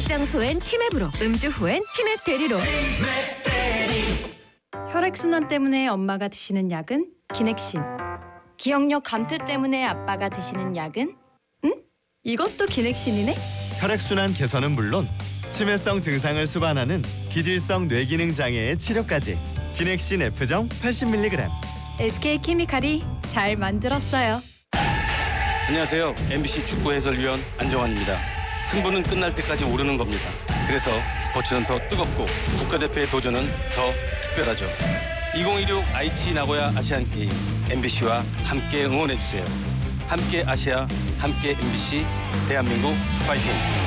장소엔 티맵으로, 음주 후엔 티맵 대리로. 혈액순환 때문에 엄마가 드시는 약은 기넥신. 기억력 감퇴 때문에 아빠가 드시는 약은? 응? 이것도 기넥신이네? 혈액순환 개선은 물론 치매성 증상을 수반하는 기질성 뇌기능 장애의 치료까지. 기넥신 F정 80mg. SK케미칼이 잘 만들었어요. 안녕하세요. MBC 축구 해설위원 안정환입니다. 승부는 끝날 때까지 오르는 겁니다. 그래서 스포츠는 더 뜨겁고 국가대표의 도전은 더 특별하죠. 2016 아이치 나고야 아시안게임 MBC와 함께 응원해주세요. 함께 아시아, 함께 MBC, 대한민국 파이팅!